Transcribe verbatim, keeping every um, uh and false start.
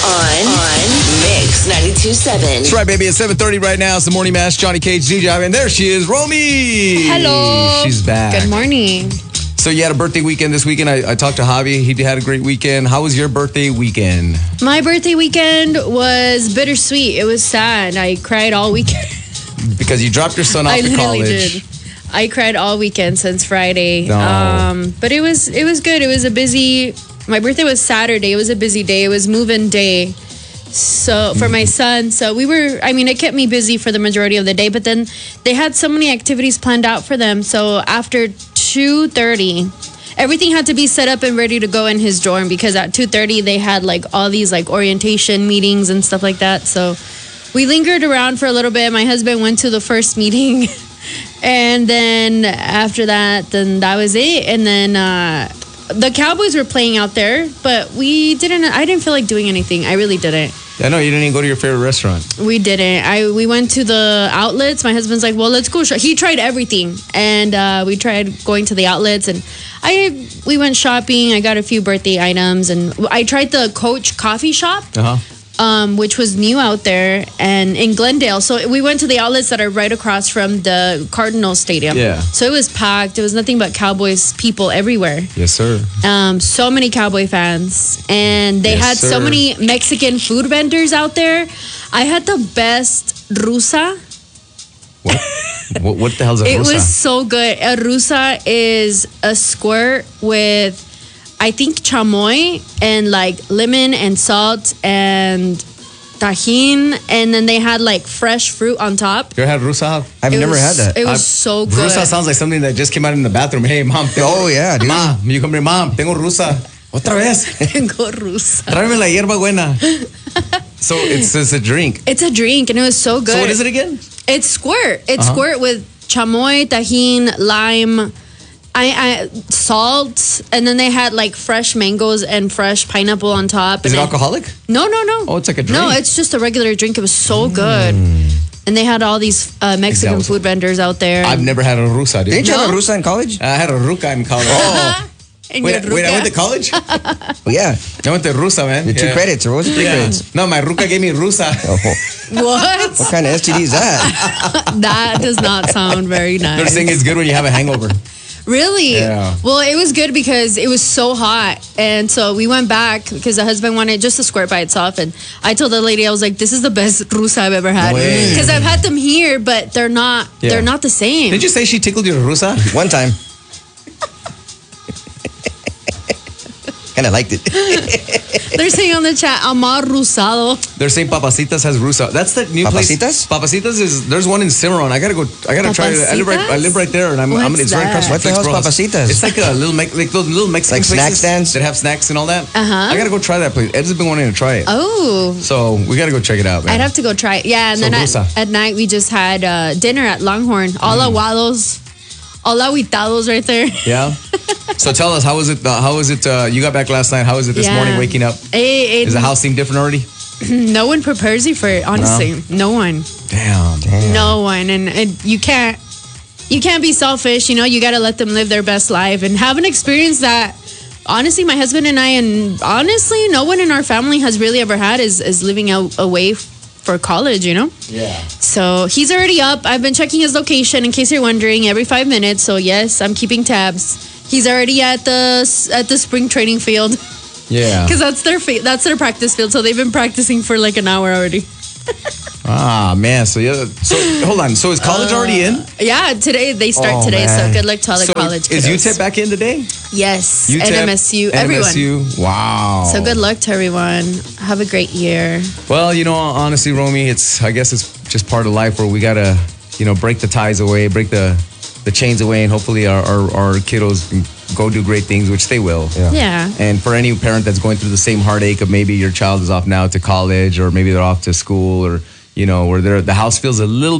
on, on Mix ninety-two point seven. That's right, baby. It's seven thirty right now. It's the Morning Mash. Johnny Cage, D J, and there she is, Romy. Hello. She's back. Good morning. So you had a birthday weekend this weekend. I, I talked to Javi. He had a great weekend. How was your birthday weekend? My birthday weekend was bittersweet. It was sad. I cried all weekend. Because you dropped your son off I to literally college. did. I cried all weekend since Friday. No. Um, but it was it was good. It was a busy. My birthday was Saturday. It was a busy day. It was move-in day. So for my son, so we were. I mean, it kept me busy for the majority of the day. But then they had so many activities planned out for them. So after two thirty, everything had to be set up and ready to go in his dorm because at two thirty they had like all these like orientation meetings and stuff like that. So we lingered around for a little bit. My husband went to the first meeting. And then after that, then that was it. And then uh, the Cowboys were playing out there, but we didn't. I didn't feel like doing anything. I really didn't. I know you didn't even go to your favorite restaurant. We didn't. I we went to the outlets. My husband's like, well, let's go. Shop. He tried everything, and uh, we tried going to the outlets, and I we went shopping. I got a few birthday items, and I tried the Coach Coffee Shop. Uh huh. Um, which was new out there and in Glendale. So we went to the outlets that are right across from the Cardinals Stadium. Yeah. So it was packed. There was nothing but Cowboys people everywhere. Yes, sir. Um, so many Cowboy fans. And they Yes, had sir. so many Mexican food vendors out there. I had the best rusa. What? what, what the hell's a It rusa? was so good. A rusa is a squirt with, I think, chamoy and like lemon and salt and tajin, and then they had like fresh fruit on top. You ever had rusa? I've It never was- had that. It was I- so good. Rusa sounds like something that just came out in the bathroom. Hey, mom. Tengo, Oh, yeah, dude. Ma, you come here, mom. Tengo rusa. Otra vez. Tengo rusa. Tráeme la hierba buena. So it's, it's a drink. It's a drink, and it was so good. So what is it again? It's squirt. It's Uh-huh. squirt with chamoy, tajin, lime, I, I salt, and then they had like fresh mangoes and fresh pineapple on top. Is and it then- alcoholic? No, no, no. Oh, it's like a No, drink. it's just a regular drink. It was so good. And they had all these uh, Mexican was- food vendors out there. I've never had a rusa, dude. Didn't you have a No. rusa in college? I had a ruca in college. Oh, And Wait, your wait, I ruca. went to college? I well, yeah. went to rusa, man. The two Yeah. credits, or what was it? Three Yeah. credits. No, my ruca gave me rusa. Oh, What? what kind of S T D is that? That does not sound very nice. They're saying it's good when you have a hangover. Really? Yeah. Well, it was good because it was so hot. And so we went back because the husband wanted just a squirt by itself. And I told the lady, I was like, this is the best rusa I've ever had. No way. Because I've had them here, but they're not Yeah. they're not the same. Did you say she tickled your rusa? One time. Kind of liked it. They're saying on the chat, Amar Rusado. They're saying Papacitas has rusa. That's the new place. Papacitas? Papacitas is there's one in Cimarron. I gotta go. I gotta try it. I live right. I live right there, and I'm. I'm What's it's right across that? from What the hell's Flixborough. Papacitas? It's like a little Me- like those little Mexican Like snack places stands? that have snacks and all that. Uh-huh. I gotta go try that place. Ed's been wanting to try it. Oh. So we gotta go check it out, man. I'd have to go try it. Yeah, and So then at, rusa. at night we just had uh, dinner at Longhorn. All Mm. aguados, all aguitados right there. Yeah. So tell us, how was it? Uh, how was it? Uh, you got back last night. How was it this Yeah. morning? Waking up. It, it, Does the house seem different already? no one prepares you for it, honestly. No, one. Damn. No one. And it, you can't you can't be selfish, you know, you gotta let them live their best life and have an experience that honestly my husband and I, and honestly no one in our family has really ever had is, is living out away f- for college, you know? Yeah. So he's already up. I've been checking his location in case you're wondering every five minutes. So yes, I'm keeping tabs. He's already at the at the spring training field Yeah. because that's their fi- that's their practice field. So they've been practicing for like an hour already. Ah man. So yeah. So hold on. So is college already in? Yeah, today they start Oh, today. man. So good luck to all the So college is kiddos. U T E P back in today? Yes, U T E P, and M S U, everyone. M S U. Wow. So good luck to everyone. Have a great year. Well, you know, honestly, Romy, it's I guess it's just part of life where we gotta, you know, break the ties away, break the the chains away, and hopefully our our, our kiddos can go do great things, which they will. Yeah. Yeah. And for any parent that's going through the same heartache of maybe your child is off now to college, or maybe they're off to school, or you know, where they're, the house feels a little